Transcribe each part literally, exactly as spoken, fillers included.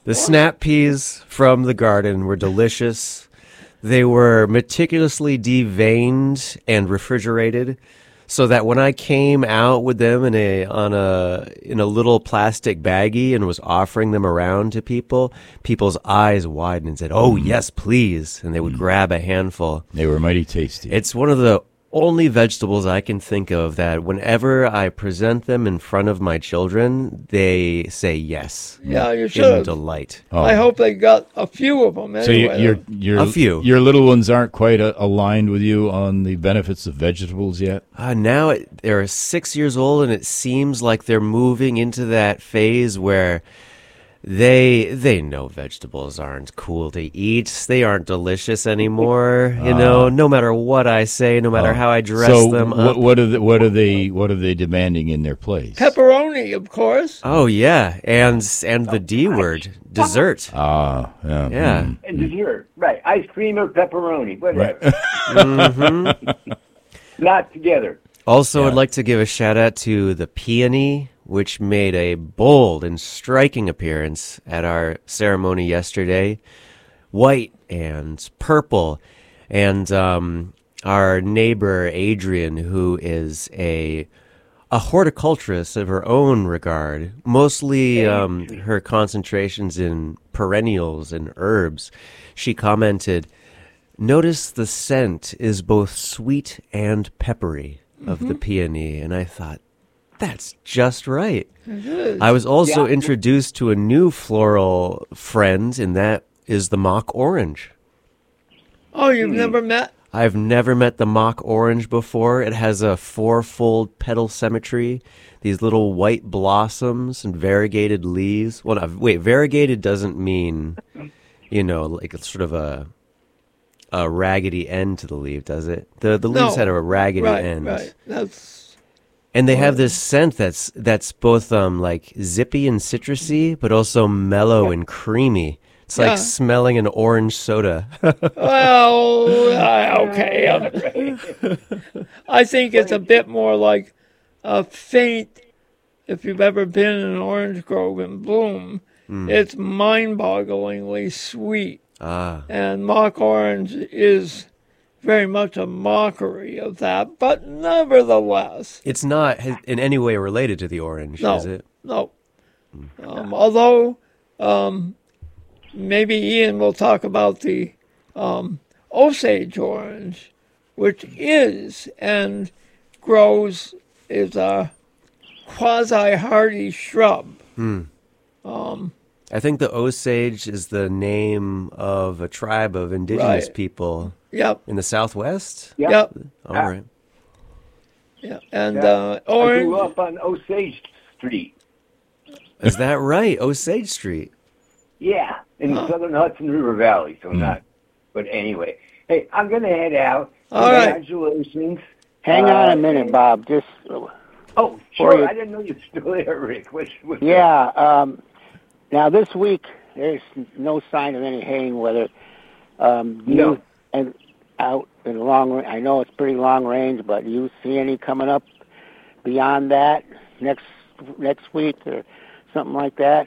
The snap peas from the garden were delicious. They were meticulously deveined and refrigerated, so that when I came out with them in a on a in a little plastic baggie and was offering them around to people, people's eyes widened and said, "Oh, yes, please," and they would mm. grab a handful. They were mighty tasty. It's one of the only vegetables I can think of that whenever I present them in front of my children, they say yes. Yeah, you should. In delight. Oh. I hope they got a few of them anyway. So you, your, your, a few. Your little ones aren't quite a, aligned with you on the benefits of vegetables yet? Uh, now it, they're six years old, and it seems like they're moving into that phase where They they know vegetables aren't cool to eat. They aren't delicious anymore. You uh, know, no matter what I say, no matter uh, how I dress so them. So up. what are the, what are they what are they demanding in their place? Pepperoni, of course. Oh yeah, and and the D word, dessert. Ah, uh, yeah, yeah, mm, and dessert, right? Ice cream or pepperoni, whatever. Right. mm-hmm. Not together. Also, yeah. I'd like to give a shout out to the peony, which made a bold and striking appearance at our ceremony yesterday. White and purple. And um, our neighbor, Adrian, who is a a horticulturist of her own regard, mostly um, her concentrations in perennials and herbs, she commented, "Notice the scent is both sweet and peppery of mm-hmm. the peony." And I thought, that's just right. I was also yeah. introduced to a new floral friend, and that is the mock orange. Oh, you've mm. never met? I've never met the mock orange before. It has a four-fold petal symmetry, these little white blossoms and variegated leaves. Well, no, wait, variegated doesn't mean, you know, like it's sort of a a raggedy end to the leaf, does it? The the leaves no. had a raggedy right, end. Right, that's... And they have this scent that's that's both um like zippy and citrusy, but also mellow yeah. and creamy. It's yeah. like smelling an orange soda. Well, uh, okay. I think it's a bit more like a faint, if you've ever been in an orange grove in bloom, mm. it's mind-bogglingly sweet. Ah. And mock orange is very much a mockery of that, but nevertheless... It's not in any way related to the orange, no, is it? No. Um, although, um, maybe Ian will talk about the um, Osage orange, which is and grows, is a quasi-hardy shrub. Hmm. Um, I think the Osage is the name of a tribe of indigenous right. people. Yep. In the Southwest? Yep. yep. All right. Yeah, and yeah. uh, orange. I grew up on Osage Street. Is that right? Osage Street? Yeah, in the huh. southern Hudson River Valley, so mm. not. But anyway, hey, I'm going to head out. All Congratulations. Right. Hang uh, on a minute, Bob. Just. Oh, sure. You. I didn't know you were still there, Rick. What's, what's yeah. Um, now, this week, there's no sign of any haying weather. Um, no. You, and out in long range, I know it's pretty long range, but do you see any coming up beyond that next next week or something like that?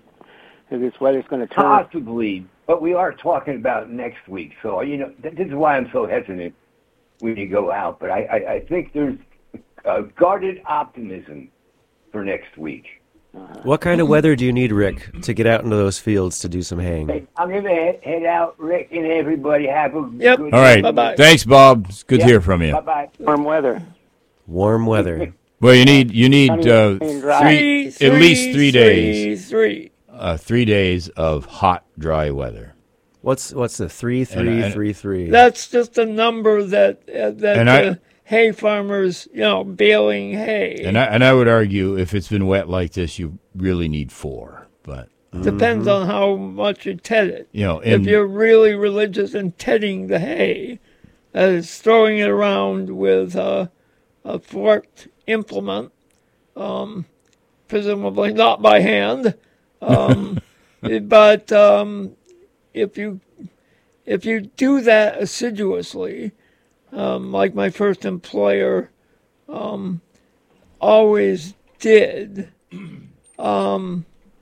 If this weather's going to turn? Possibly, but we are talking about next week. So, you know, this is why I'm so hesitant when you go out. But I, I, I think there's a guarded optimism for next week. Uh-huh. What kind of weather do you need, Rick, to get out into those fields to do some haying? Hey, I'm going to head, head out, Rick, and everybody have a yep. good All right. Bye-bye. Thanks, Bob. It's good yep. to hear from you. Bye-bye. Warm weather. Warm weather. Well, you need you need uh, three, three, three, at least three three, days. Three. Uh, three days of hot, dry weather. What's what's the three, three, and, and, three, three? That's just a number that uh, that. And I, uh, hay farmers, you know, baling hay. And I, and I would argue if it's been wet like this, you really need four. But depends mm-hmm. on how much you ted it. You know, and, if you're really religious in tedding the hay, that is throwing it around with uh, a forked implement, um, presumably not by hand. Um, but um, if you if you do that assiduously, Um, like my first employer um, always did, um,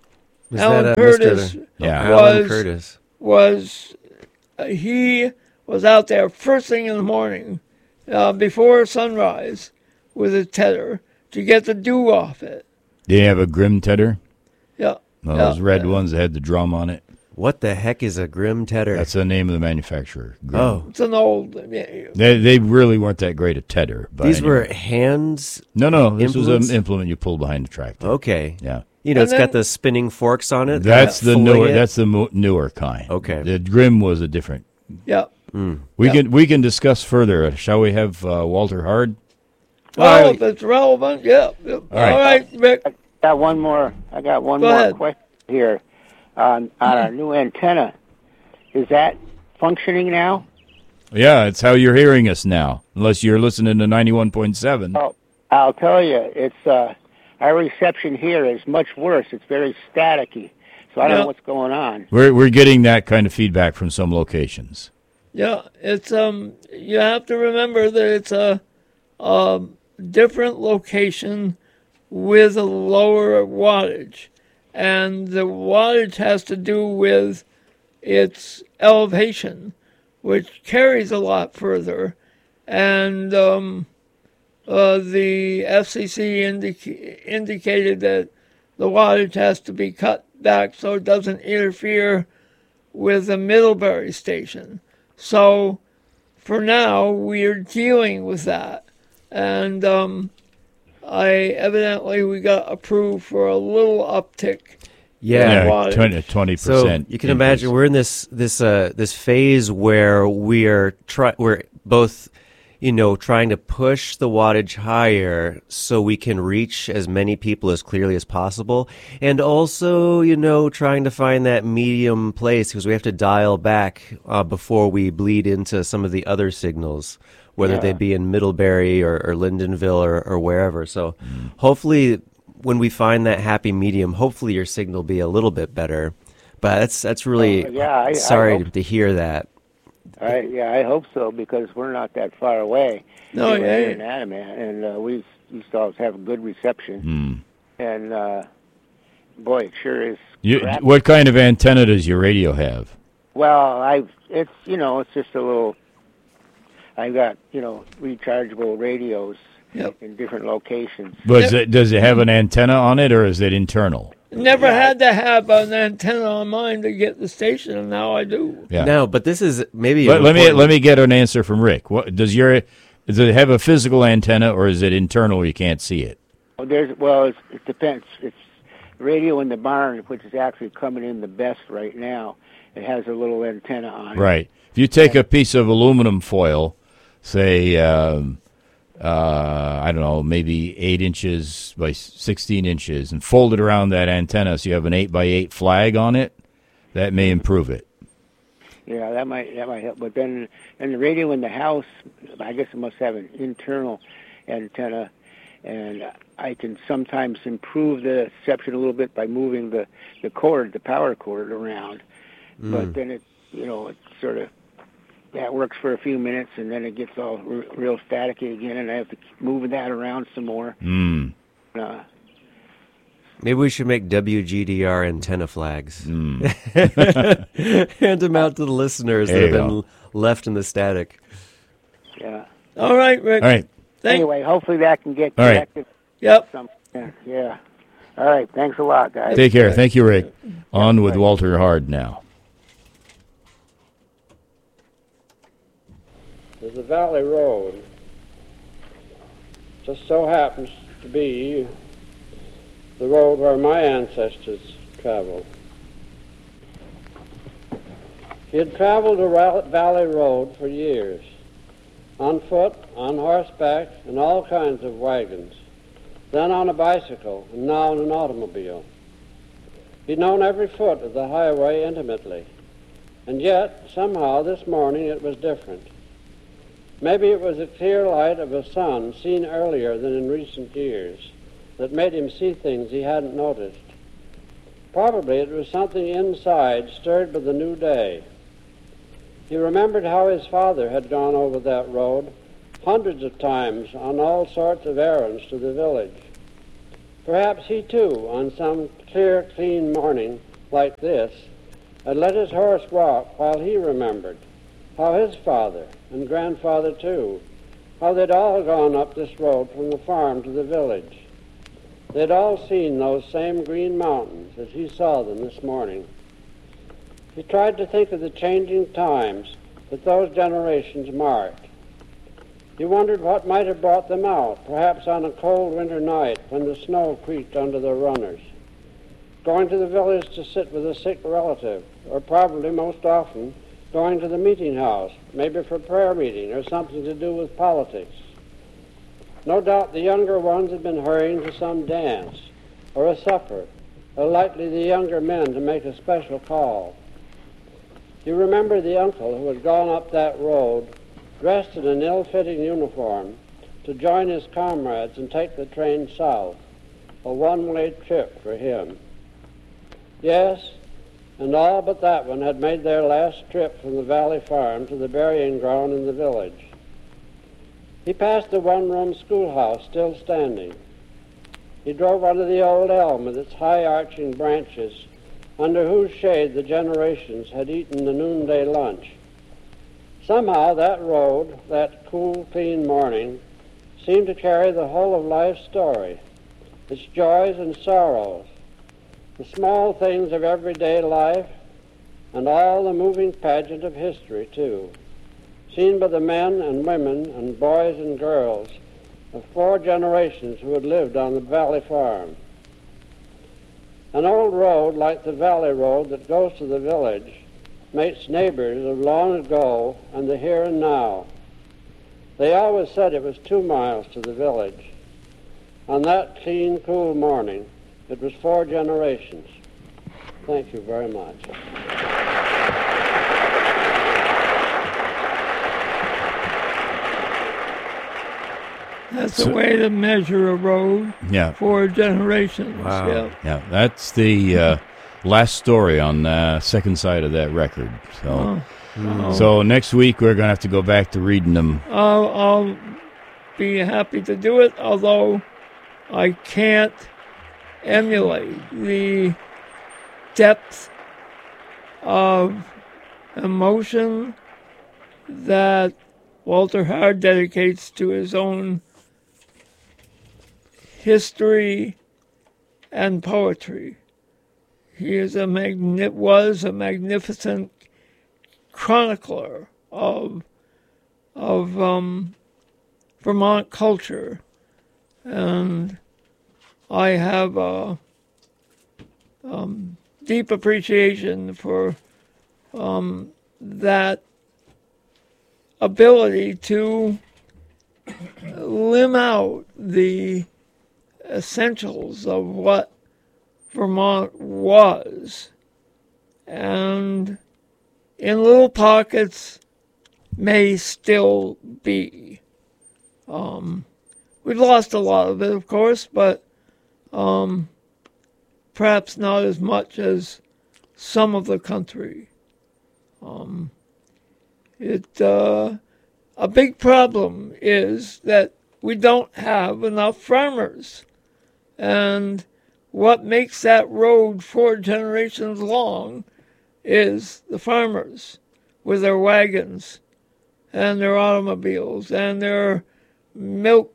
Was Alan that uh, Curtis Mister Yeah. Alan was- Curtis? was uh, he was out there first thing in the morning, uh, before sunrise, with a tedder to get the dew off it. Did you have a Grim Tedder? Yeah. Well, yeah. those red ones that had the drum on it. What the heck is a Grim Tedder? That's the name of the manufacturer. Grim. oh, It's an old. Yeah, They they really weren't that great at Tedder. But these anyway. were hands. No, no, this was implements? an implement you pull behind the tractor. Okay. Yeah. You know, And it's got then- the spinning forks on it. That's the fillet newer. it. That's the mo- newer kind. Okay. The Grim was a different. yeah. We Yeah. can we can discuss further. Shall we have uh, Walter Hard? Well, right. if it's relevant, yeah. yeah. All right. right, Rick. I got one more. I got one Go more ahead. question here on on our new antenna. Is that functioning now? Yeah, it's how you're hearing us now. Unless you're listening to ninety-one point seven. Oh, I'll tell you, it's uh, our reception here is much worse. It's very staticky, so I don't Yeah. know what's going on. We're we're getting that kind of feedback from some locations. Yeah, it's um. You have to remember that it's a, a different location with a lower wattage, and the wattage has to do with its elevation, which carries a lot further, and um, uh, the F C C indica- indicated that the wattage has to be cut back so it doesn't interfere with the Middlebury station. So for now, we're dealing with that. And um, I evidently we got approved for a little uptick. Yeah. wattage. twenty So percent. you can imagine we're in this this uh this phase where we are try we're both, you know, trying to push the wattage higher so we can reach as many people as clearly as possible, and also, you know, trying to find that medium place because we have to dial back uh, before we bleed into some of the other signals, whether Yeah. they be in Middlebury or, or Lyndonville or, or wherever. So hopefully when we find that happy medium, hopefully your signal will be a little bit better. But that's that's really Uh, yeah, I- I sorry hope- to hear that. I, yeah, I hope so because we're not that far away. No, We're yeah. here in Adamant, and uh, we used to always have a good reception. Hmm. And uh, boy, it sure is. You, crap. what kind of antenna does your radio have? Well, I it's you know it's just a little. I got you know rechargeable radios Yep. in different locations. Does Yep. it does it have an antenna on it, or is it internal? Never had to have an antenna on mine to get the station, and now I do. Yeah. No, but this is maybe Let, an let me important- let me get an answer from Rick. What does your does it have a physical antenna, or is it internal? You can't see it. Well, there's well, it's, it depends. It's radio in the barn, which is actually coming in the best right now. It has a little antenna on it. Right. If you take a piece of aluminum foil, say, um, uh, I don't know, maybe eight inches by sixteen inches, and fold it around that antenna so you have an eight by eight flag on it, that may improve it. Yeah, that might that might help. But then, and the radio in the house, I guess it must have an internal antenna, and I can sometimes improve the reception a little bit by moving the the cord, the power cord around. But then it, you know, it sort of that works for a few minutes, and then it gets all r- real staticky again, and I have to keep moving that around some more. Mm. Uh, Maybe we should make W G D R antenna flags. Mm. Hand them out to the listeners There that have you been go. l- left in the static. yeah. All right, Rick. All right. Thank- Anyway, hopefully that can get All right. connected. Yep. Some, yeah, yeah. All right. Thanks a lot, guys. Take care. Thank you, Rick. On with Walter Hard now. There's a valley road. Just so happens to be the road where my ancestors traveled. He had traveled a ra- valley road for years, on foot, on horseback, in all kinds of wagons, then on a bicycle, and now in an automobile. He'd known every foot of the highway intimately, and yet, somehow, this morning it was different. Maybe it was the clear light of a sun seen earlier than in recent years that made him see things he hadn't noticed. Probably it was something inside stirred by the new day. He remembered how his father had gone over that road hundreds of times on all sorts of errands to the village. Perhaps he too, on some clear, clean morning like this, had let his horse walk while he remembered how his father and grandfather too, how they'd all gone up this road from the farm to the village. They'd all seen those same green mountains as he saw them this morning. He tried to think of the changing times that those generations marked. He wondered what might have brought them out, perhaps on a cold winter night when the snow creaked under their runners, going to the village to sit with a sick relative, or probably most often going to the meeting house, maybe for prayer meeting or something to do with politics. No doubt the younger ones had been hurrying to some dance or a supper, or likely the younger men to make a special call. You remember the uncle who had gone up that road, dressed in an ill-fitting uniform, to join his comrades and take the train south, a one-way trip for him. Yes, and all but that one had made their last trip from the Valley Farm to the burying ground in the village. He passed the one-room schoolhouse still standing. He drove under the old elm with its high-arching branches, under whose shade the generations had eaten the noonday lunch. Somehow that road, that cool, clean morning, seemed to carry the whole of life's story, its joys and sorrows, the small things of everyday life, and all the moving pageant of history, too, seen by the men and women and boys and girls of four generations who had lived on the Valley Farm. An old road like the Valley Road that goes to the village mates neighbors of long ago and the here and now. They always said it was two miles to the village. On that clean, cool morning, it was four generations. Thank you very much. That's the way to measure a road. Yeah. Four generations. Wow. Yeah. Yeah, that's the uh, last story on the second side of that record. So, Oh. so next week we're going to have to go back to reading them. I'll, I'll be happy to do it, although I can't emulate the depth of emotion that Walter Hard dedicates to his own history and poetry. He is a magni- was a magnificent chronicler of of um, Vermont culture, and I have a um, deep appreciation for um, that ability to limn out the essentials of what Vermont was, and in little pockets may still be. Um, we've lost a lot of it, of course, but um, perhaps not as much as some of the country. Um, it uh, a big problem is that we don't have enough farmers, and what makes that road four generations long is the farmers with their wagons and their automobiles and their milk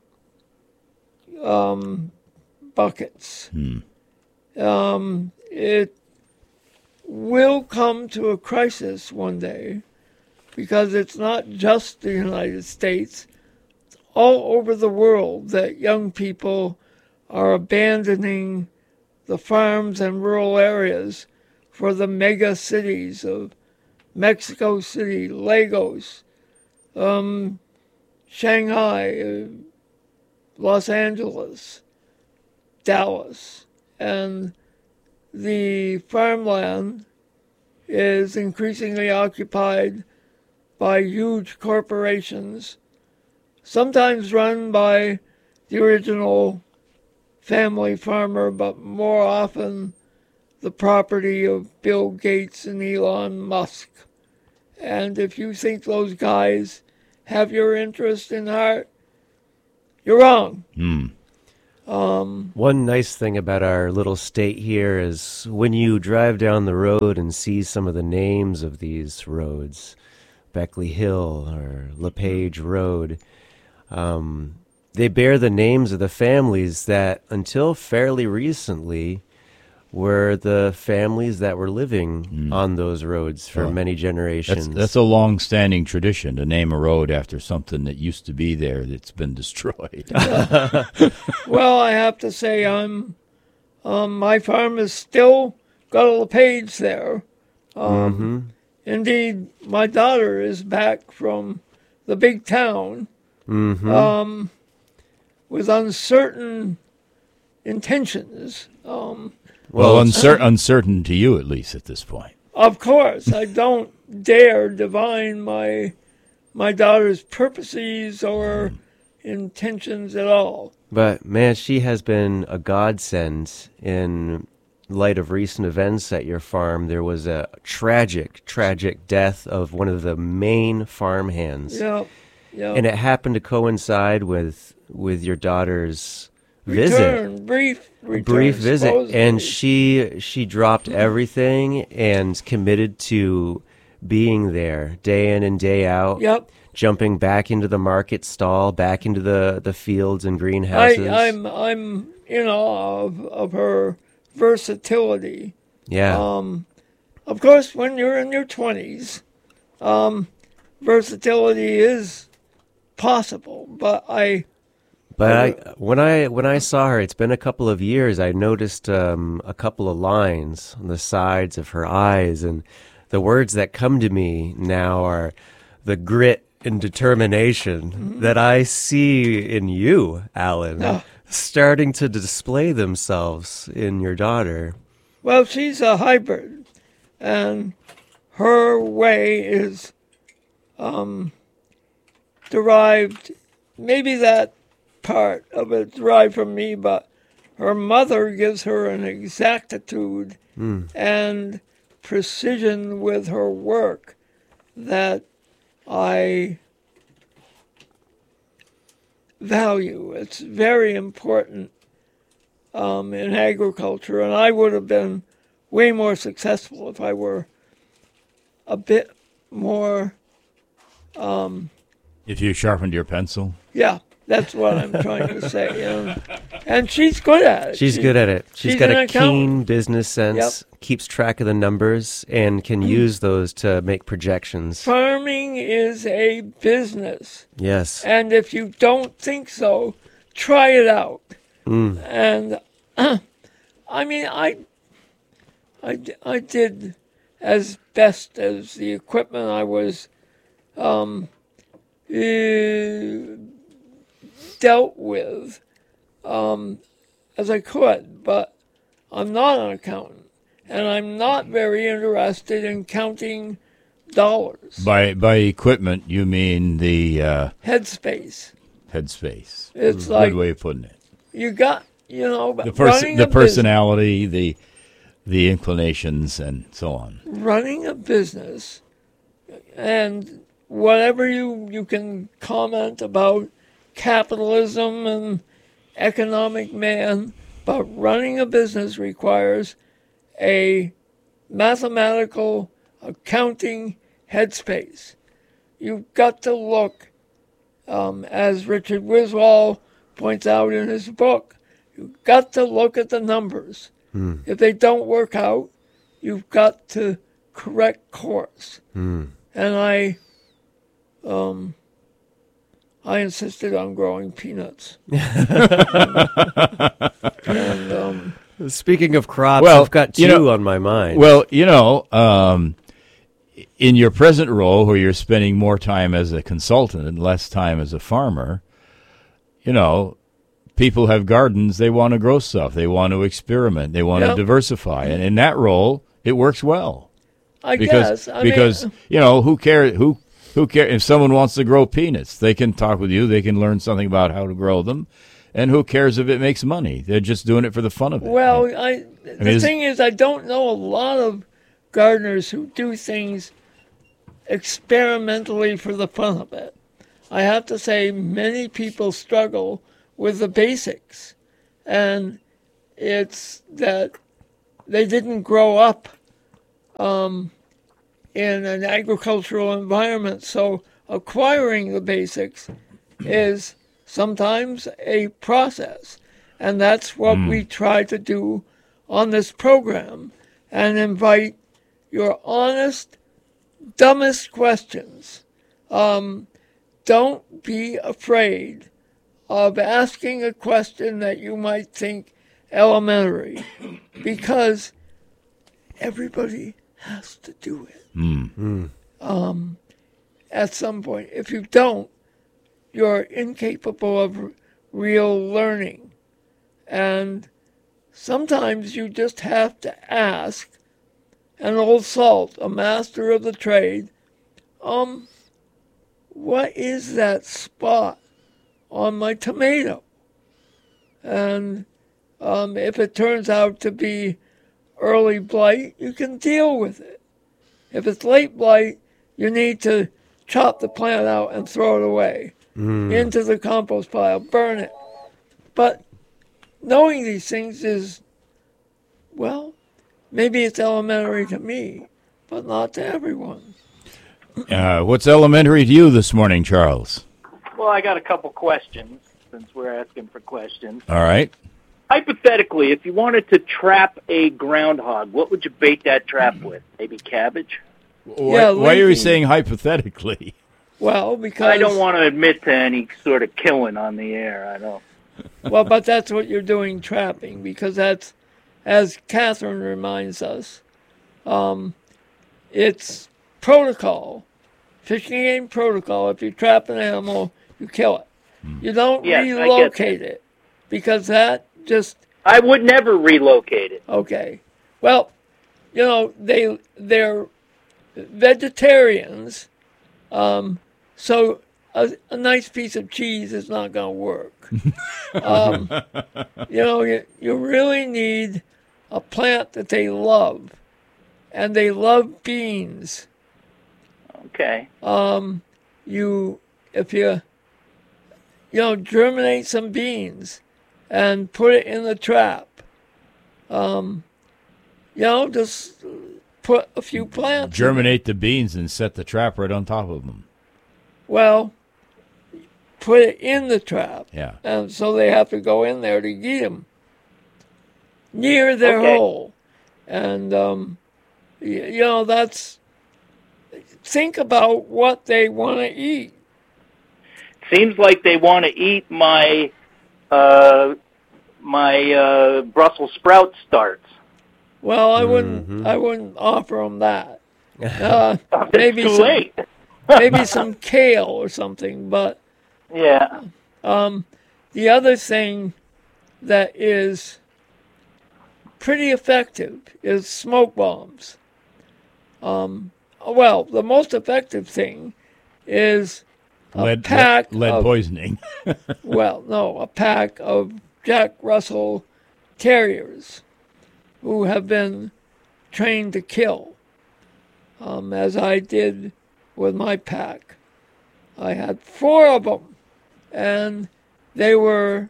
um, buckets. Hmm. Um, it will come to a crisis one day, because it's not just the United States. It's all over the world that young people are abandoning the farms and rural areas for the mega cities of Mexico City, Lagos, um, Shanghai, uh, Los Angeles, Dallas. And the farmland is increasingly occupied by huge corporations, sometimes run by the original family farmer, but more often the property of Bill Gates and Elon Musk. And if you think those guys have your interest in heart, you're wrong. Hmm. Um, One nice thing about our little state here is when you drive down the road and see some of the names of these roads, Beckley Hill or LePage Road, um, they bear the names of the families that until fairly recently were the families that were living Mm. on those roads for Well, many generations. That's, that's a long-standing tradition to name a road after something that used to be there that's been destroyed. well, I have to say, I'm um, my farm is still got a LePage there. Um, hmm Indeed, my daughter is back from the big town hmm um, with uncertain intentions. Um, well, Well, uncer- uncertain to you, at least, at this point. Of course, I don't dare divine my my daughter's purposes or intentions at all. But man, she has been a godsend in light of recent events at your farm. There was a tragic, tragic death of one of the main farm hands. Yeah, yeah. And it happened to coincide with with your daughter's visit. Return, brief return, Brief visit, supposedly. and she she dropped everything and committed to being there day in and day out. Yep. Jumping back into the market stall, back into the, the fields and I, greenhouses. I'm I'm in awe of, of her versatility. yeah. Um, of course, when you're in your twenties, um, versatility is possible. But I, But I, when I when I saw her, it's been a couple of years. I noticed um, a couple of lines on the sides of her eyes, and the words that come to me now are the grit and determination Mm-hmm. that I see in you, Alan, Ah. starting to display themselves in your daughter. well, she's a hybrid, and her way is um, derived. Maybe that part of it derived from me, but her mother gives her an exactitude and precision with her work that I value. It's very important um, in agriculture, and I would have been way more successful if I were a bit more, If you sharpened your pencil. yeah, that's what I'm trying to say. You know? And she's good at it. She's She- good at it. She's she's got an a accountant. keen business sense, keeps track of the numbers, and can use those to make projections. Farming is a business. Yes. And if you don't think so, try it out. Mm. And I mean, I, I, I did as best as the equipment I was um, eh, dealt with um, as I could. But I'm not an accountant, and I'm not very interested in counting dollars. By by equipment, you mean the uh, Headspace. headspace. It's Good like way of putting it. you got, you know, The person, running the a business, personality, the the inclinations, and so on. running a business, and whatever you you can comment about capitalism and economic man, but running a business requires a mathematical accounting headspace. You've got to look, um, as Richard Wiswall points out in his book, you've got to look at the numbers. If they don't work out, you've got to correct course. Mm. And I, um, I insisted on growing peanuts. and um, Speaking of crops, Well, I've got two you know- on my mind. Well, you know, um, in your present role, where you're spending more time as a consultant and less time as a farmer, you know, people have gardens. They want to grow stuff. They want to experiment. They want Yep. to diversify. And in that role, it works well I because guess I because mean, you know who cares who who cares if someone wants to grow peanuts, they can talk with you. They can learn something about how to grow them. And who cares if it makes money? They're just doing it for the fun of it. well, I the is- thing is, I don't know a lot of gardeners who do things experimentally for the fun of it. I have to say, many people struggle with the basics, and it's that they didn't grow up um, in an agricultural environment, so acquiring the basics is sometimes a process, and that's what mm. we try to do on this program, and invite your honest, dumbest questions. Um, don't be afraid of asking a question that you might think elementary, because everybody has to do it. Mm. Um, at some point. If you don't, you're incapable of r- real learning. And sometimes you just have to ask an old salt, a master of the trade, um, what is that spot on my tomato? And um, if it turns out to be early blight, you can deal with it. If it's late blight, you need to chop the plant out and throw it away mm. into the compost pile, burn it. But knowing these things is, well, maybe it's elementary to me, but not to everyone. Uh, what's elementary to you this morning, Charles? Well, I got a couple questions, since we're asking for questions. All right. Hypothetically, if you wanted to trap a groundhog, what would you bait that trap with? Maybe cabbage? Why, yeah, why are you saying hypothetically? Well, because I don't want to admit to any sort of killing on the air. I don't. Well, but that's what you're doing, trapping, because that's, as Catherine reminds us, um, it's protocol, fishing game protocol. If you trap an animal, you kill it. Hmm. You don't yes, relocate it, because that just. I would never relocate it. Okay, well, you know they they're vegetarians, um, so a, a nice piece of cheese is not going to work. um, you know, you, you really need a plant that they love, and they love beans. Okay. Um, you, if you, you know, germinate some beans and put it in the trap. Um, you know, just put a few plants. Germinate the beans and set the trap right on top of them. Well, put it in the trap. Yeah. And so they have to go in there to eat them near their okay. hole. And, um, you, you know, that's, think about what they want to eat. Seems like they want to eat my, uh, my, uh, Brussels sprout starts. Well, I wouldn't. Mm-hmm. I wouldn't offer them that. Uh, maybe too some, late. maybe some kale or something. But yeah. Um, the other thing that is pretty effective is smoke bombs. Um, well, the most effective thing is a lead, pack lead, lead of, poisoning. well, no, a pack of Jack Russell Terriers who have been trained to kill, um, as I did with my pack. I had four of them, and they were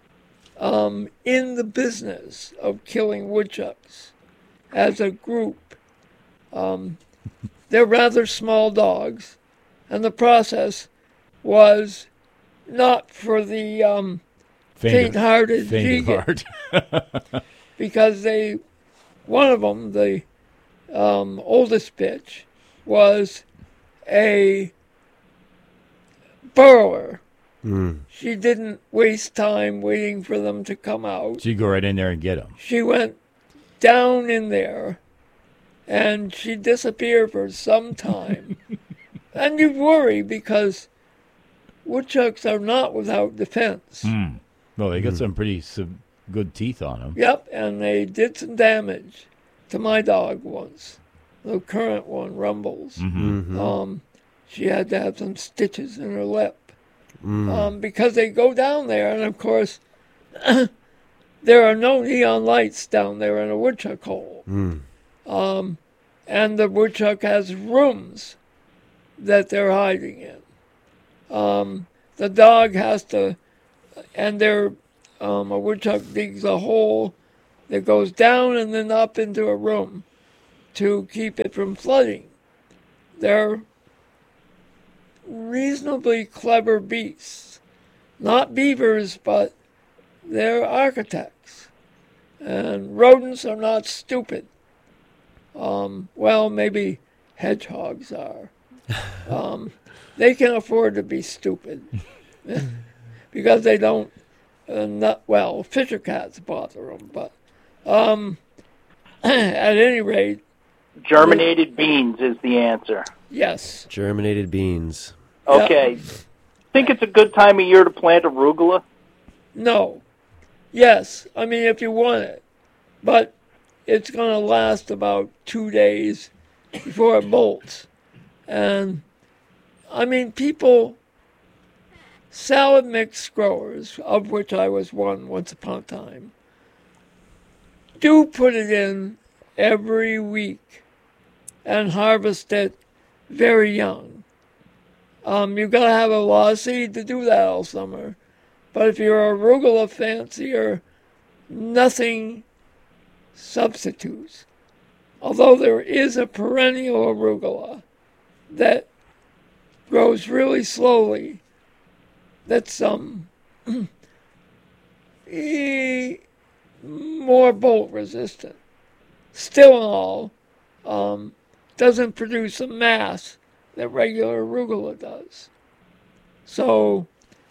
um, in the business of killing woodchucks as a group. Um, they're rather small dogs, and the process was not for the um, faint-hearted faint because they, one of them, the um, oldest bitch, was a burrower. Mm. She didn't waste time waiting for them to come out. She'd go right in there and get them. She went down in there, and she disappeared for some time. And you worry because woodchucks are not without defense. Mm. Well, they got Mm. some pretty sub- good teeth on them. Yep, and they did some damage to my dog once. The current one, Rumbles. Mm-hmm. Mm-hmm. Um, she had to have some stitches in her lip. Mm. Um, because they go down there, and of course, there are no neon lights down there in a woodchuck hole. Mm. Um, and the woodchuck has rooms that they're hiding in. Um, the dog has to, and they're um, a woodchuck digs a hole that goes down and then up into a room to keep it from flooding. They're reasonably clever beasts. Not beavers, but they're architects. And rodents are not stupid. Um, well, maybe hedgehogs are. Um, they can afford to be stupid because they don't, uh, not, well, fisher cats bother them, but um, at any rate. Germinated beans is the answer. Yes. Germinated beans. Okay. Yeah. Think it's a good time of year to plant arugula? No. Yes. I mean, if you want it. But it's going to last about two days before it molts. And, I mean, people, salad mix growers, of which I was one once upon a time, do put it in every week and harvest it very young. Um, you've got to have a lot of seed to do that all summer. But if you're a arugula fancier, nothing substitutes. Although there is a perennial arugula that grows really slowly, that's um, more bolt resistant. Still in all, um, doesn't produce a mass that regular arugula does. So,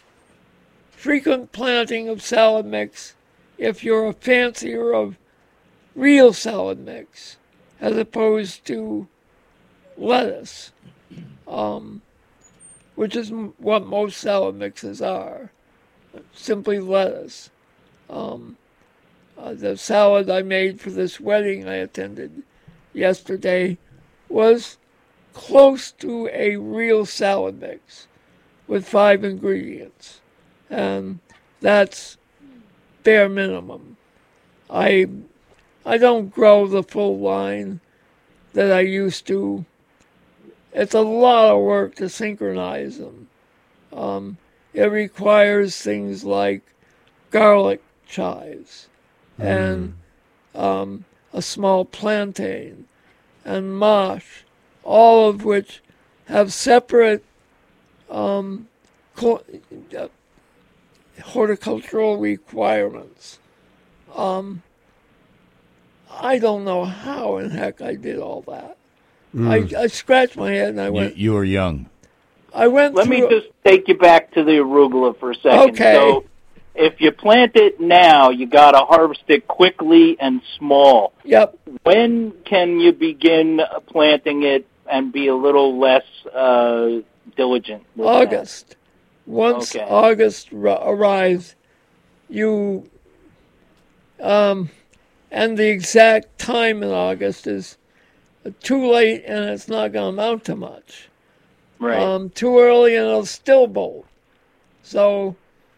frequent planting of salad mix if you're a fancier of real salad mix as opposed to lettuce, um, which is m- what most salad mixes are, simply lettuce. Um, uh, the salad I made for this wedding I attended yesterday was close to a real salad mix with five ingredients. And that's bare minimum. I I don't grow the full line that I used to. It's a lot of work to synchronize them. Um, it requires things like garlic chives mm. and um, a small plantain and mosh, all of which have separate um, co- uh, horticultural requirements. Um, I don't know how in heck I did all that. Mm. I, I scratched my head and I went... You, you were young. I went Let through... me just take you back to the arugula for a second. Okay. So if you plant it now, you got to harvest it quickly and small. Yep. When can you begin planting it and be a little less uh, diligent with August. That? Once okay. August r- arrives, you... Um, and the exact time in August is too late and it's not going to amount to much. Right. Um, too early and it'll still bolt. So,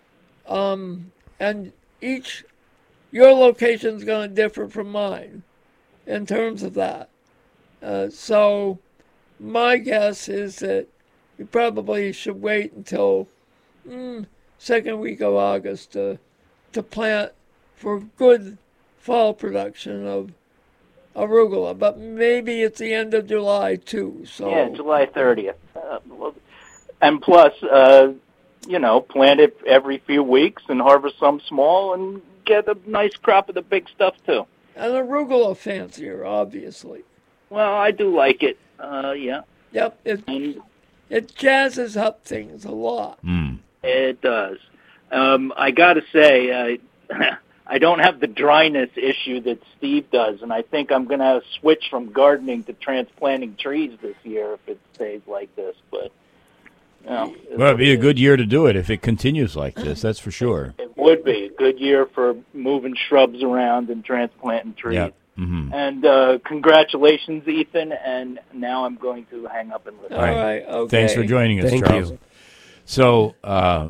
um, and each, your location is going to differ from mine in terms of that. Uh, so, my guess is that you probably should wait until mm, second week of August to to plant for good fall production of arugula, but maybe it's the end of July too. So yeah, July thirtieth. Uh, and plus, uh, you know, plant it every few weeks and harvest some small and get a nice crop of the big stuff too. And arugula fancier, obviously. Well, I do like it. Uh, yeah. Yep. It and, it jazzes up things a lot. Mm. It does. Um, I got to say, uh, I don't have the dryness issue that Steve does, and I think I'm going to switch from gardening to transplanting trees this year if it stays like this. But you know, well, it'd be a good year to do it if it continues like this. That's for sure. It would be a good year for moving shrubs around and transplanting trees. Yep. Mm-hmm. And uh, congratulations, Ethan. And now I'm going to hang up and listen. All right. Okay. Thanks for joining us, Thank Charles. you. So. Uh,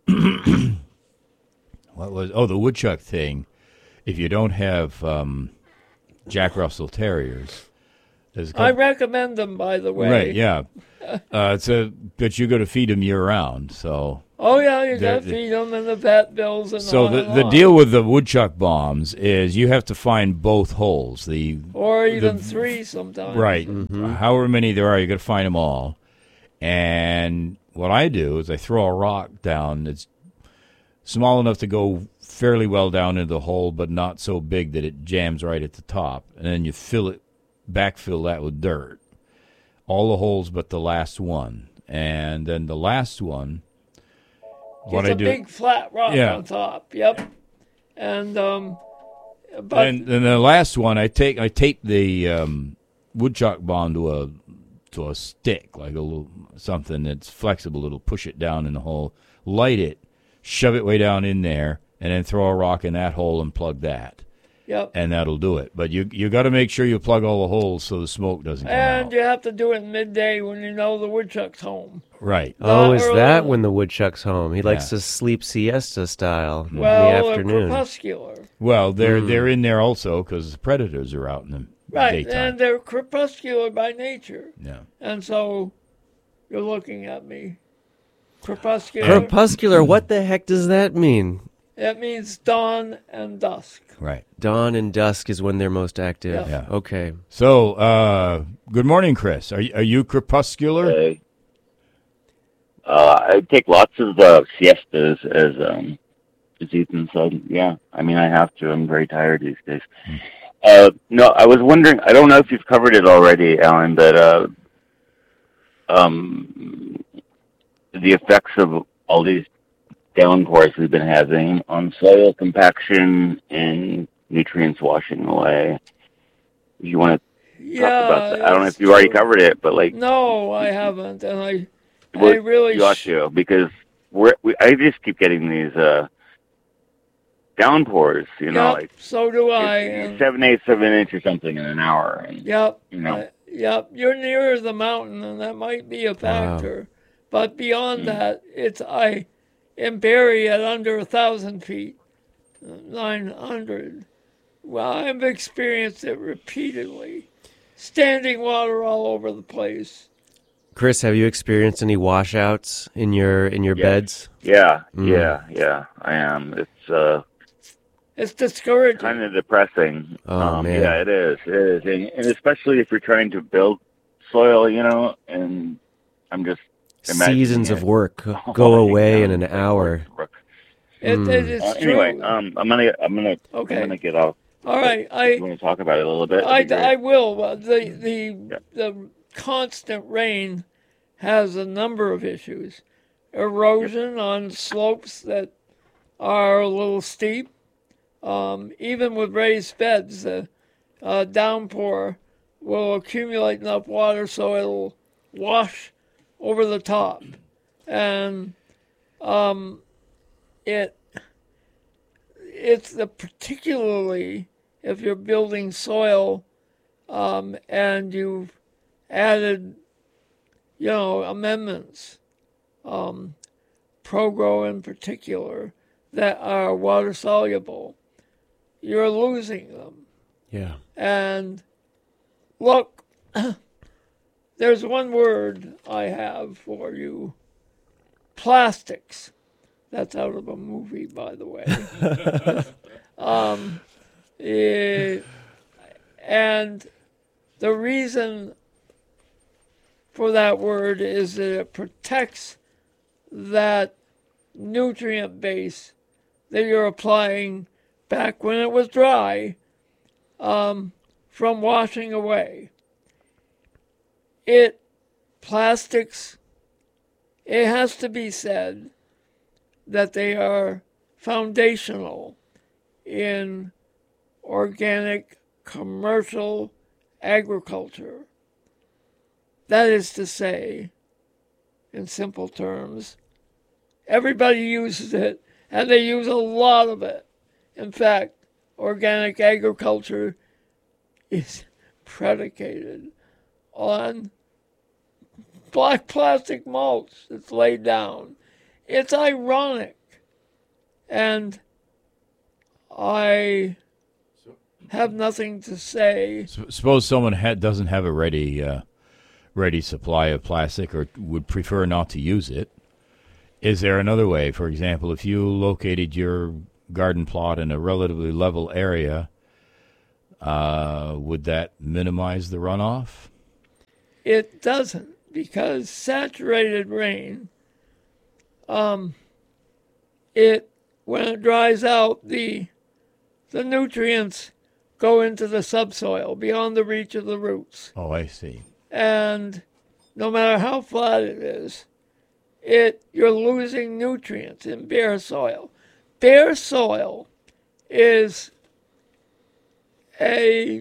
What was oh the woodchuck thing? If you don't have um, Jack Russell Terriers, there's a couple, I recommend them, by the way. right? Yeah, uh, it's a but you got to feed them year round. So Oh, yeah, you They're- got to feed them and the vet bills and So on the and the on. deal with the woodchuck bombs is you have to find both holes. The Or even the- three sometimes. right, however many there are, you got to find them all. And what I do is I throw a rock down that's small enough to go fairly well down into the hole, but not so big that it jams right at the top. And then you fill it, backfill that with dirt. All the holes but the last one. And then the last one, what It's I a do. big flat rock Yeah. on top. Yep. And, um, but And then the last one, I take I tape the um, woodchuck bomb to a to a stick, like a little something that's flexible. It'll push it down in the hole, light it, shove it way down in there, and then throw a rock in that hole and plug that, yep. and that'll do it. But you you got to make sure you plug all the holes so the smoke doesn't come And out. you have to do it midday when you know the woodchuck's home. Right. Oh, Not is early. that when the woodchuck's home? He likes Yeah. to sleep siesta style Well, in the or afternoon. crepuscular. Well, they're they're in there also because the predators are out in the Right, daytime. and they're crepuscular by nature. Yeah. And so you're looking at me. Crepuscular. Crepuscular, what the heck does that mean? It means dawn and dusk. Right. Dawn and dusk is when they're most active. Yeah. Yeah. Okay. So, uh, good morning, Chris. Are you, are you crepuscular? Hey. Uh, I take lots of uh, siestas, as um, as Ethan said. Yeah, I mean, I have to. I'm very tired these days. Uh, no, I was wondering. I don't know if you've covered it already, Alan, but uh, um, the effects of all these downpours we've been having on soil compaction and nutrients washing away. You want to Yeah. talk about that? I don't know it's if you already true. covered it, but like. No, I haven't. And I, Well, I really you ought sh- to, because we're, we, I just keep getting these uh, downpours, you know, Yep, like so do I. it's And, seven eighths of an inch or something in an hour. And, yep. you know. uh, yep. You're nearer the mountain, and that might be a factor. But beyond Hmm. that, it's I am buried at under a thousand feet, nine hundred. Well, I've experienced it repeatedly. Standing water all over the place. Chris, have you experienced any washouts in your in your Yes. beds? yeah, Mm. yeah, yeah, I am. It's uh, It's discouraging. kind of depressing. Oh, um, man. Yeah, it is. It is. And, and especially if you're trying to build soil, you know, and I'm just imagining Seasons of it. work Oh, go my away God. in an hour. It, Mm. it is Uh, true. anyway, um, I'm gonna, I'm gonna, Okay. I'm gonna get off. all right. If I you want to talk about it a little bit? I, that'd be great. I will. Uh, The the Yeah. the constant rain has a number of issues. Erosion on slopes that are a little steep. Um, even with raised beds, the uh, downpour will accumulate enough water so it'll wash over the top, and um, it it's the particularly if you're building soil um, and you've added, you know, amendments, um, Pro-Grow in particular, that are water soluble, you're losing them. Yeah. And look, there's one word I have for you: plastics. That's out of a movie, by the way. um, eh, and the reason for that word is that it protects that nutrient base that you're applying back when it was dry um, from washing away. It, plastics, it has to be said that they are foundational in organic commercial agriculture. That is to say, in simple terms, everybody uses it, and they use a lot of it. In fact, organic agriculture is predicated on black plastic mulch that's laid down. It's ironic. And I have nothing to say. S- Suppose someone had, doesn't have a ready uh, ready supply of plastic or would prefer not to use it. Is there another way? For example, if you located your garden plot in a relatively level area, uh, would that minimize the runoff? It doesn't, because saturated rain, um, it when it dries out, the the nutrients go into the subsoil beyond the reach of the roots. Oh, I see. And no matter how flat it is, it you're losing nutrients in bare soil. Bare soil is a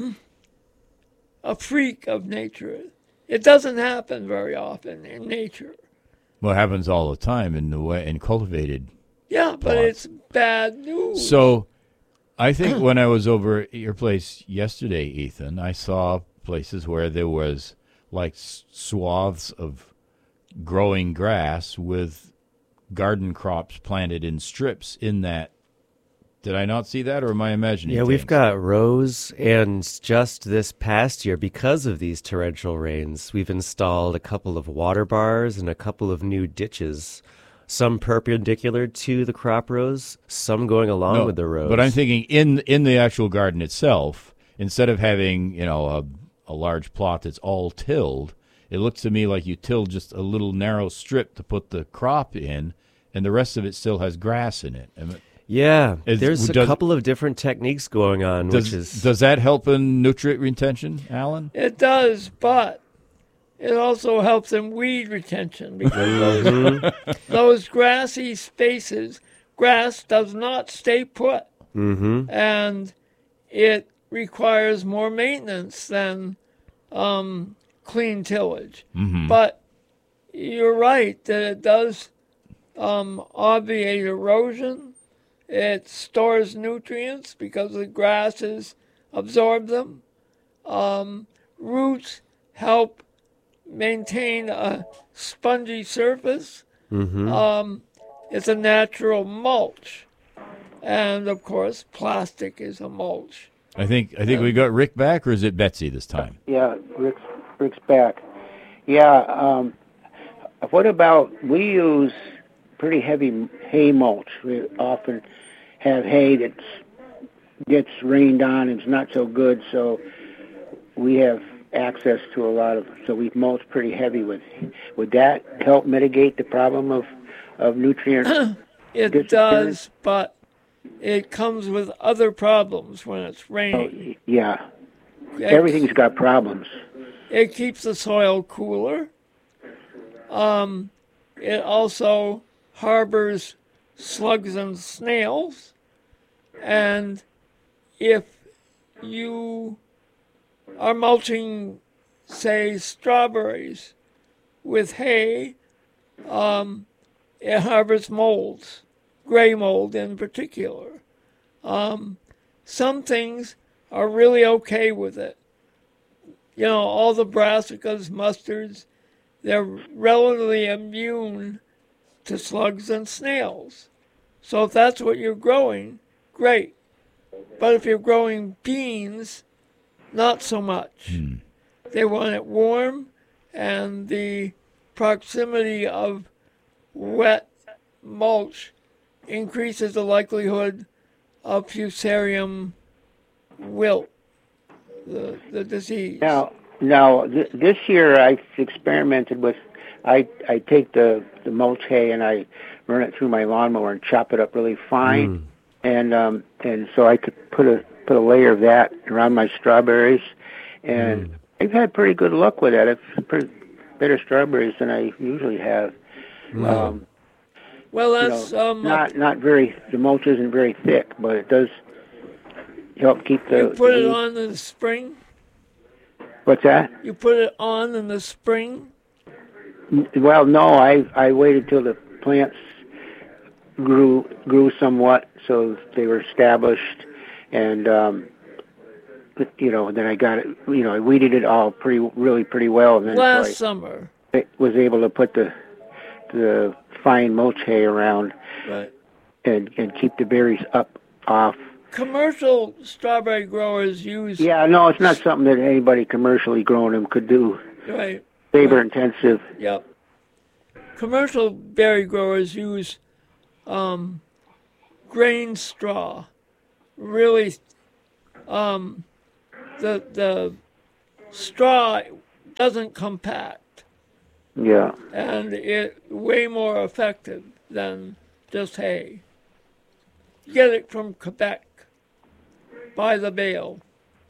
a freak of nature. It doesn't happen very often in nature. Well, it happens all the time in the way in cultivated. Yeah, but plots. it's bad news. So, I think when I was over at your place yesterday, Ethan, I saw places where there was like swaths of growing grass with garden crops planted in strips in that. Did I not see that, or am I imagining Yeah, things? we've got rows, and just this past year, because of these torrential rains, we've installed a couple of water bars and a couple of new ditches, some perpendicular to the crop rows, some going along No, with the rows. But I'm thinking in in the actual garden itself, instead of having, you know, a, a large plot that's all tilled, it looks to me like you tilled just a little narrow strip to put the crop in, and the rest of it still has grass in it. Am I- Yeah, Is- there's a does- couple of different techniques going on, Does, which is does that help in nutrient retention, Alan? It does, but it also helps in weed retention because those, those grassy spaces, grass does not stay put, mm-hmm. and it requires more maintenance than um, clean tillage. Mm-hmm. But you're right that it does um, obviate erosion. It stores nutrients because the grasses absorb them. Um, roots help maintain a spongy surface. Mm-hmm. Um, it's a natural mulch. And, of course, plastic is a mulch. I think I think we got Rick back, or is it Betsy this time? Yeah, Rick's, Rick's back. Yeah, um, what about, we use pretty heavy hay mulch. We often have hay that gets rained on and it's not so good, so we have access to a lot of, so we mulch pretty heavy with. Would that help mitigate the problem of, of nutrient It disappearance? does, but it comes with other problems when it's Oh, raining. yeah, It- everything's got problems. It keeps the soil cooler. Um, it also harbors slugs and snails. And if you are mulching, say, strawberries with hay, um, it harbors molds, gray mold in particular. Um, some things are really okay with it. You know, all the brassicas, mustards, they're relatively immune to slugs and snails. So if that's what you're growing, great. But if you're growing beans, not so much. Hmm. They want it warm, and the proximity of wet mulch increases the likelihood of fusarium wilt, the, the disease. Now, now th- this year I've experimented with. I I take the the mulch hay and I run it through my lawnmower and chop it up really fine, Mm. and um and so I could put a put a layer of that around my strawberries, and Mm. I've had pretty good luck with that. It's pretty better strawberries than I usually have. Um, Well, you that's know, um, not not very. The mulch isn't very thick, but it does help keep the. you put the it weeds- on in the spring. What's that? You put it on in the spring. Well, no, I I waited till the plants grew grew somewhat, so they were established, and um, you know, then I got it. You know, I weeded it all pretty, really pretty well, and then so Last I, summer, I was able to put the the fine mulch hay around right? and and keep the berries up off. Commercial strawberry growers use Yeah, no, it's not something that anybody commercially growing them could do. right. Labor intensive. Yep. commercial berry growers use um, grain straw. Really, um, the the straw doesn't compact, Yeah. and it way more effective than just hay. You get it from Quebec by the bale.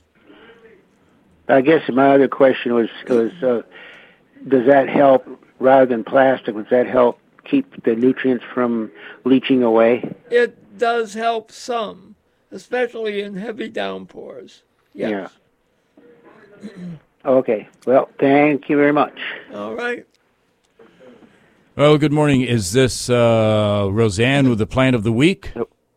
I guess my other question was, was uh, does that help, rather than plastic, does that help keep the nutrients from leaching away? It does help some, especially in heavy downpours. Yes. Yeah. Okay. Well, thank you very much. All right. Well, good morning. Is this uh, Roseanne with the plant of the week?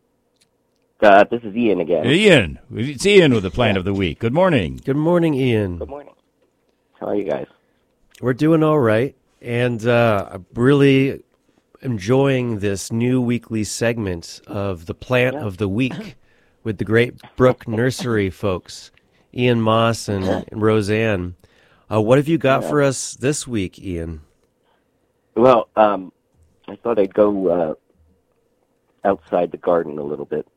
Uh, this is Ian again. Ian. It's Ian with the plant of the week. Good morning. Good morning, Ian. Good morning. How are you guys? We're doing all right, and uh, I'm really enjoying this new weekly segment of the plant Yeah. of the week with the Great Brook Nursery folks, Ian Moss and, and Roseanne. Uh, what have you got Yeah. for us this week, Ian? Well, um, I thought I'd go uh, outside the garden a little bit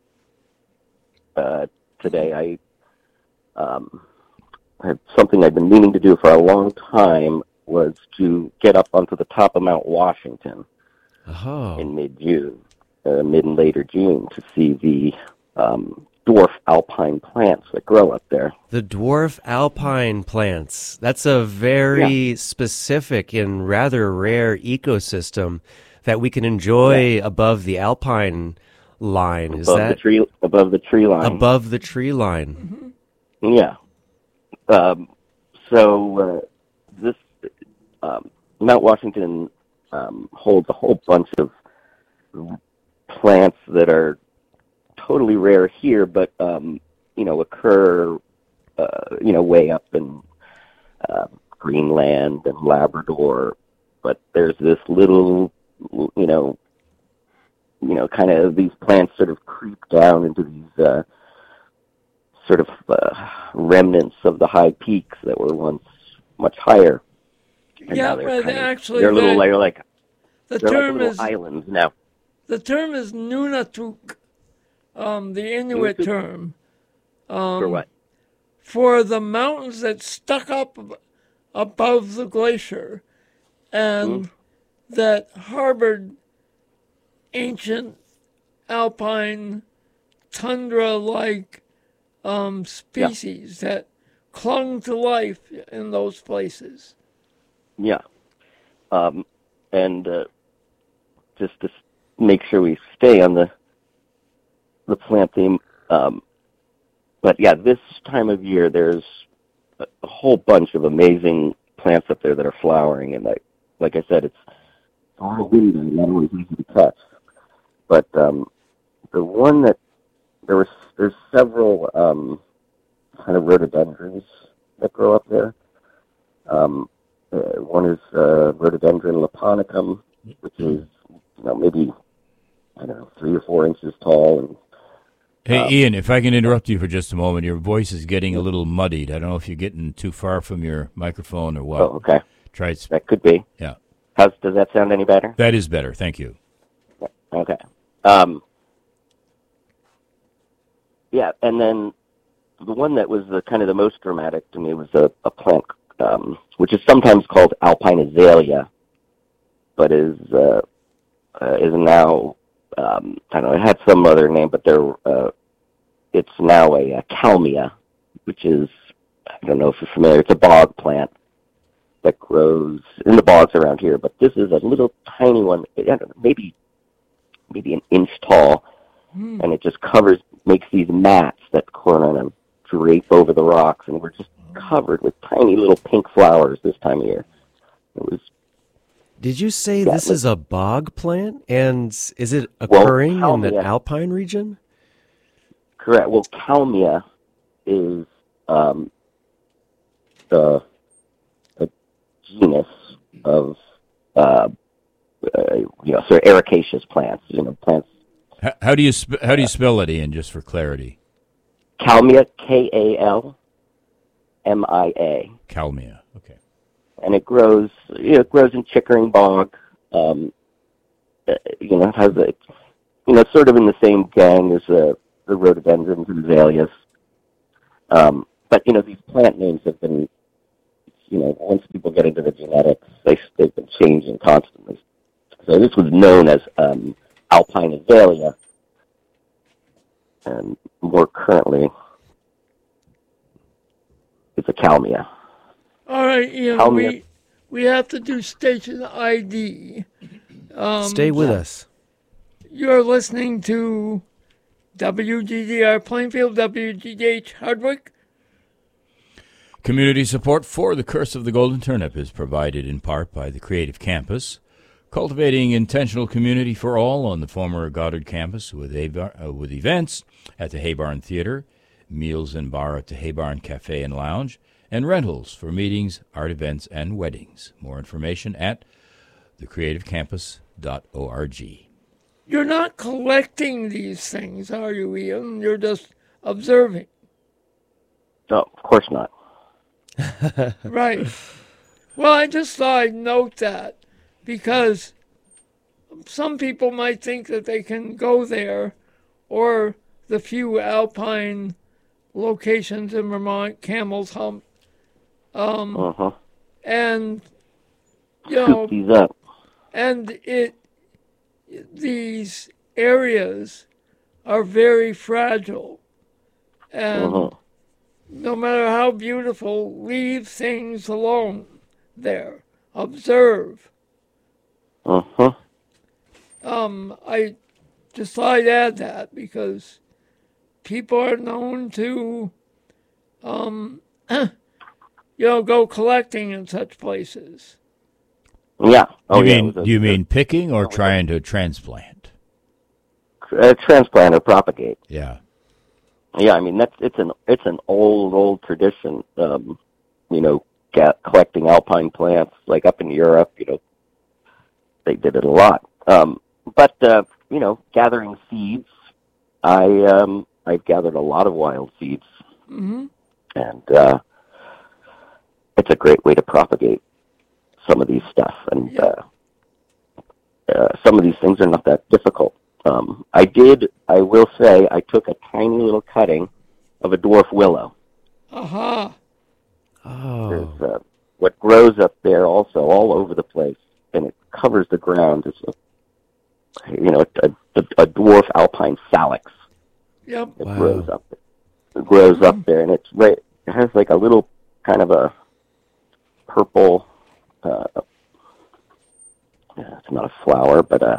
uh, today. I um, had something I've been meaning to do for a long time was to get up onto the top of Mount Washington Oh, in mid-June, uh, mid and later June, to see the um, dwarf alpine plants that grow up there. the dwarf alpine plants. That's a very specific and rather rare ecosystem that we can enjoy above the alpine line. Is above that the tree above the tree line? above the tree line? Yeah. Um, so uh, this um, Mount Washington um, holds a whole bunch of plants that are totally rare here, but um, you know occur uh, you know way up in uh, Greenland and Labrador. But there's this little you know you know kind of these plants sort of creep down into these. Uh, sort of uh, remnants of the high peaks that were once much higher. And Yeah, now they're well, kind of- actually, they're little, the- they're like, The they're like term little is islands now. the term is Nunatuk, um, the Inuit Nunatuk? term. Um, For what? For the mountains that stuck up ab- above the glacier and that harbored ancient alpine tundra-like um, species that clung to life in those places. Yeah. Um, and uh, just to s- make sure we stay on the the plant theme, um, but yeah, this time of year there's a, a whole bunch of amazing plants up there that are flowering, and like like I said, it's all windy, not always easy to catch. But um, the one that there was there's several um, kind of rhododendrons that grow up there. Um, uh, one is uh, rhododendron lapponicum, which is you know maybe I don't know three or four inches tall. And Hey, Um, Ian, if I can interrupt you for just a moment, your voice is getting a little muddied. I don't know if you're getting too far from your microphone or what. oh, okay, Try it. that could be. Yeah, How's does that sound any better? that is better. Thank you. Okay. Um, yeah, and then the one that was the kind of the most dramatic to me was a, a plant um, which is sometimes called alpine azalea, but is uh, uh, is now um, I don't know. It had some other name, but there uh, it's now a, a calmia, which is I don't know if you're familiar. It's a bog plant that grows in the bogs around here, but this is a little tiny one. I don't know, maybe maybe an inch tall, and it just covers, makes these mats that kind of drape over the rocks, and we're just covered with tiny little pink flowers this time of year. It was Did you say Yeah, this look- is a bog plant? And is it Well, occurring how- in the yeah. alpine region? correct. Well, calmia is um, the a genus of uh, uh, you know sort of ericaceous plants. You know, plants. How, how do you sp- how do you spell it, Ian? Just for clarity, Calmia, K A L M I A. Calmia. Okay. And it grows, you know, it grows in Chickering Bog, Um, uh, you know, it has a, you know, sort of in the same gang as uh, the rhododendrons and azaleas. Um, but, you know, these plant names have been, you know, once people get into the genetics, they, they've been changing constantly. So this was known as um, alpine azalea, and more currently, it's a Kalmia. All right, Ian, Kalmia. we, we have to do station I D. Um, Stay with us. You're listening to W G D R Plainfield, W G D H Hardwick. Community support for The Curse of the Golden Turnip is provided in part by the Creative Campus, cultivating intentional community for all on the former Goddard campus with, uh, with events at the Haybarn Theater, meals and bar at the Haybarn Cafe and Lounge, and rentals for meetings, art events, and weddings. More information at the creative campus dot org. You're not collecting these things, are you, Ian? You're just observing. No, of course not. Right. Well, I just thought I'd note that because some people might think that they can go there, or the few alpine locations in Vermont, Camel's Hump, um, Uh-huh. and, you know, Scoop these up. and it, these areas are very fragile, and Uh-huh. no matter how beautiful, leave things alone there. Observe. Uh-huh. Um, I just thought I'd add that because people are known to, um, you know, go collecting in such places. Yeah. Oh, you yeah, mean it was a- you mean picking or trying to transplant? uh, transplant or propagate. Yeah. Yeah, I mean that's it's an it's an old old tradition. Um, you know, get, collecting alpine plants, like up in Europe. You know, they did it a lot. Um, but uh, you know, gathering seeds. I um, I've gathered a lot of wild seeds, Mm-hmm. and uh, it's a great way to propagate some of these stuff. And Yeah. uh, uh, some of these things are not that difficult. Um, I did, I will say, I took a tiny little cutting of a dwarf willow. Aha. Oh. There's uh, what grows up there also all over the place, and it covers the ground. It's a, you know, a, a, a dwarf alpine salix Yep. that Wow. grows up. It grows up there, and it's right. It has like a little kind of a purple. Uh, yeah, it's not a flower, but a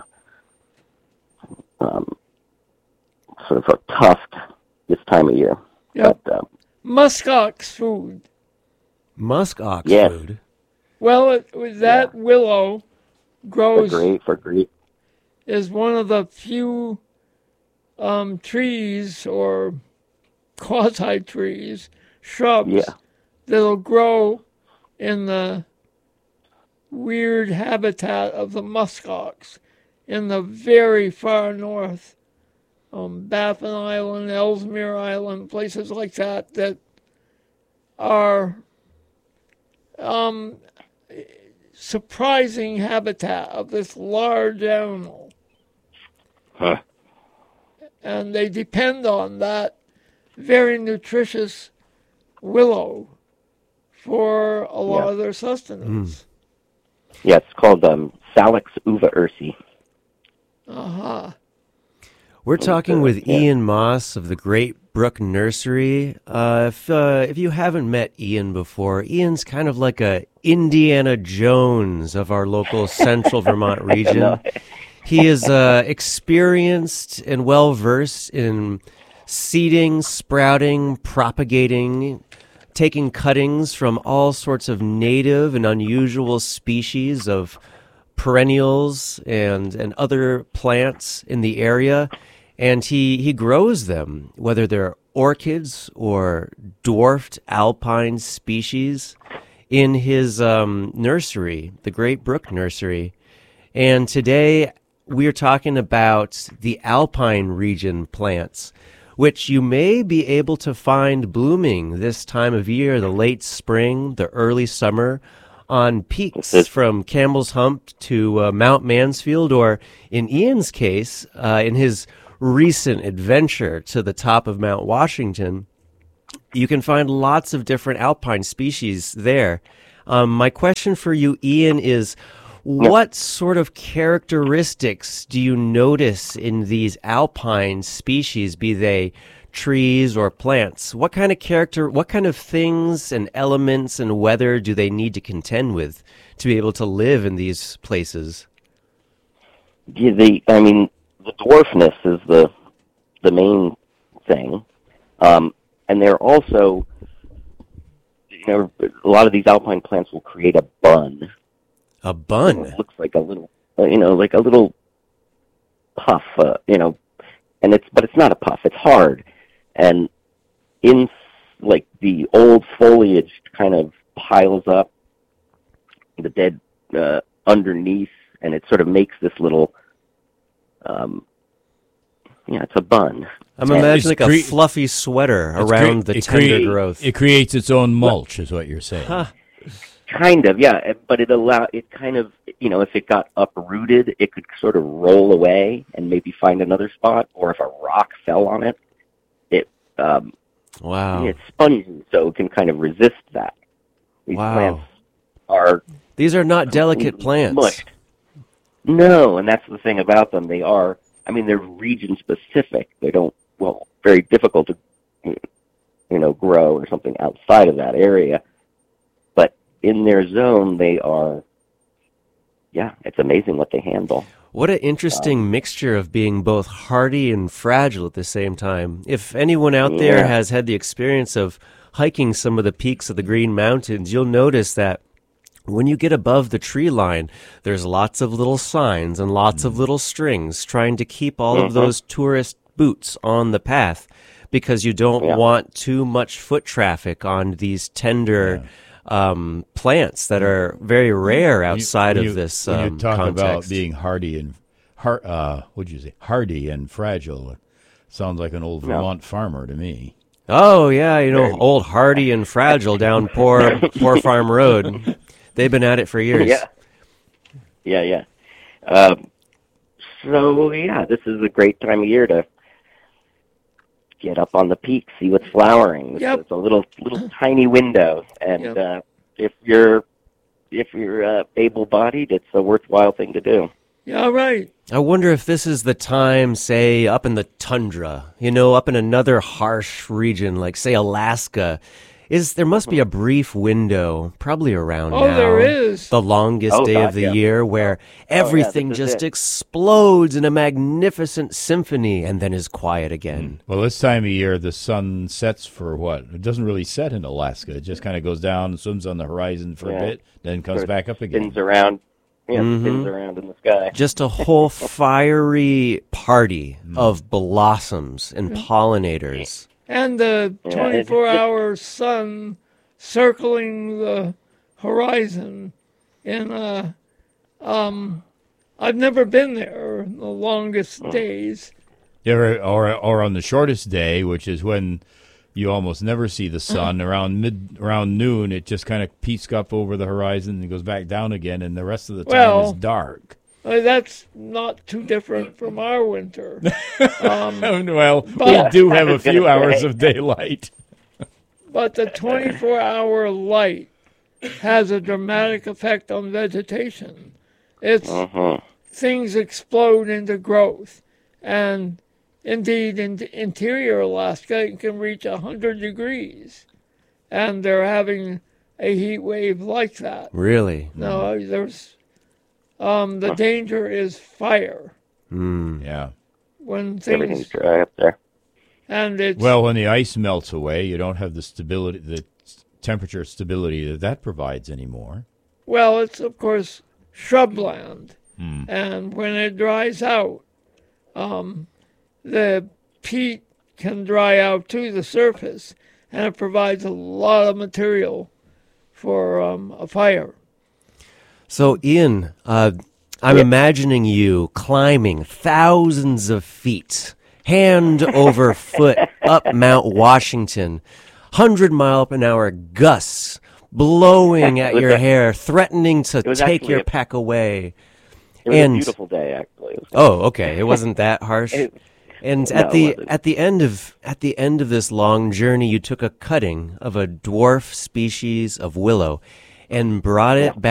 um, sort of a tuft this time of year. Yep. But, um, Muskox food. Musk ox Yes. food. Well, it, with that willow they're grows great for great. is one of the few um, trees or quasi trees, shrubs Yeah. that'll grow in the weird habitat of the muskox in the very far north, um, Baffin Island, Ellesmere Island, places like that that are um, surprising habitat of this large animal. Huh. And they depend on that very nutritious willow for a lot Yeah. of their sustenance. Yeah, it's called um, Salix uva ursi. Uh-huh. We're talking with yeah. Ian Moss of the Great Brook Nursery. Uh, if uh, if you haven't met Ian before, Ian's kind of like a Indiana Jones of our local central Vermont region. He is uh, experienced and well versed in seeding, sprouting, propagating, taking cuttings from all sorts of native and unusual species of perennials and, and other plants in the area. And he, he grows them, whether they're orchids or dwarfed alpine species, in his um, nursery, the Great Brook Nursery. And today we're talking about the alpine region plants, which you may be able to find blooming this time of year, the late spring, the early summer, on peaks from Campbell's Hump to uh, Mount Mansfield, or in Ian's case, uh, in his recent adventure to the top of Mount Washington, you can find lots of different alpine species there. Um, my question for you, Ian, is what sort of characteristics do you notice in these alpine species, be they trees or plants? What kind of character, what kind of things and elements and weather do they need to contend with to be able to live in these places? Yeah, the, I mean, the dwarfness is the the main thing, um, and they're also, you know, a lot of these alpine plants will create a bun. A bun? It looks like a little, uh, you know, like a little puff, uh, you know, and it's, but it's not a puff. It's hard, and in like the old foliage kind of piles up the dead uh, underneath, and it sort of makes this little. Um, yeah, it's a bun. I'm And imagining like a cre- fluffy sweater It's around cre- the it tender crea- growth. It creates its own mulch, is what you're saying. Huh. Kind of, yeah, but it allow it kind of, you know, if it got uprooted, it could sort of roll away and maybe find another spot, or if a rock fell on it, it um, Wow. it's spongy, so it can kind of resist that. These Wow. plants are These are not delicate plants. mushed. No, and that's the thing about them. They are, I mean, they're region specific. They don't, well, very difficult to, you know, grow or something outside of that area. But in their zone, they are, yeah, it's amazing what they handle. What an interesting um, mixture of being both hardy and fragile at the same time. If anyone out there Yeah. has had the experience of hiking some of the peaks of the Green Mountains, you'll notice that when you get above the tree line, there's lots of little signs and lots of little strings trying to keep all of Mhm. those tourist boots on the path, because you don't Yeah. want too much foot traffic on these tender um, plants that are very rare outside When you- of this When um, you talk context. about being hardy and har- uh, what'd you say? Hardy and fragile. It sounds like an old No. Vermont farmer to me. Oh yeah, you know, old Hardy and Fragile down Poor Poor Farm Road. They've been at it for years. Yeah, yeah, yeah. Um, so yeah, this is a great time of year to get up on the peak, see what's flowering. It's, Yep. it's a little little tiny window, and Yep. uh, if you're if you're uh, able-bodied, it's a worthwhile thing to do. Yeah, right. I wonder if this is the time, say, up in the tundra, you know, up in another harsh region, like, say, Alaska. Is there must be a brief window, probably around Oh, now, there is. the longest Oh, day God, of the yeah. year, where everything this is just it. explodes in a magnificent symphony and then is quiet again. Well, this time of year, the sun sets for what? It doesn't really set in Alaska. It just kind of goes down and swims on the horizon for Yeah. a bit, then comes Sort of back up again. Spins around, yeah, Mhm. spins around in the sky. Just a whole fiery party Mm. of blossoms and pollinators. And the Yeah, it- twenty-four hour sun circling the horizon. And uh, um, I've never been there in the longest days. Yeah, or, or or on the shortest day, which is when you almost never see the sun. Around mid, around noon, it just kind of peaks up over the horizon and goes back down again, and the rest of the time Well, is dark. Uh, that's not too different from our winter. Um, Well, but- we do have I a was few gonna hours say. of daylight. But the twenty-four hour light has a dramatic effect on vegetation. It's Uh-huh. things explode into growth, and indeed in the interior Alaska it can reach one hundred degrees, and they're having a heat wave like that. Really? No, there's um, the danger is fire Mm. Yeah. when Everything's things dry up there. and it's Well, when the ice melts away, you don't have the stability, the temperature stability that that provides anymore. well, it's of course shrubland. Hmm. And when it dries out, um, the peat can dry out to the surface, and it provides a lot of material for um, a fire. So, Ian, uh, I'm imagining you climbing thousands of feet, hand over foot, up Mount Washington, one hundred mile an hour gusts blowing at It was your a- hair, threatening to was take actually your a- pack away. It was And- a beautiful day, actually. It was Oh, okay. It wasn't that harsh. It- And No, at it the wasn't. at the end of at the end of this long journey, you took a cutting of a dwarf species of willow and brought it Yeah. back